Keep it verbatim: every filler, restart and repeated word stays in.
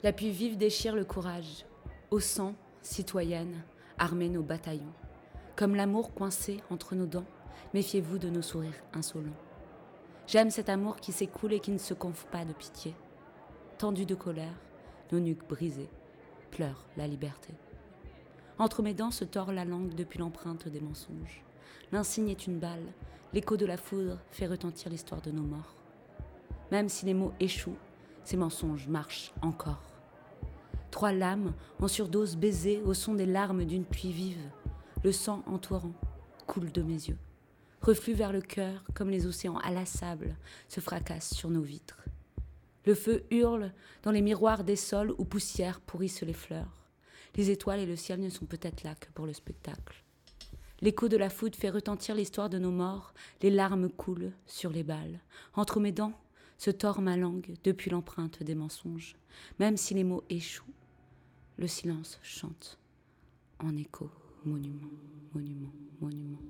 La pluie vive déchire le courage. Au sang, citoyenne, armez nos bataillons. Comme l'amour coincé entre nos dents, méfiez-vous de nos sourires insolents. J'aime cet amour qui s'écoule et qui ne se confie pas de pitié. Tendus de colère, nos nuques brisées, pleure la liberté. Entre mes dents se tord la langue depuis l'empreinte des mensonges. L'insigne est une balle, l'écho de la foudre fait retentir l'histoire de nos morts. Même si les mots échouent, ces mensonges marchent encore. Trois lames en surdose baisées au son des larmes d'une pluie vive. Le sang en torrent coule de mes yeux. Reflue vers le cœur comme les océans inlassables se fracassent sur nos vitres. Le feu hurle dans les miroirs des sols où poussière pourrissent les fleurs. Les étoiles et le ciel ne sont peut-être là que pour le spectacle. L'écho de la foudre fait retentir l'histoire de nos morts. Les larmes coulent sur les balles. Entre mes dents se tord ma langue depuis l'empreinte des mensonges. Même si les mots échouent, le silence chante en écho, monument, monument, monument.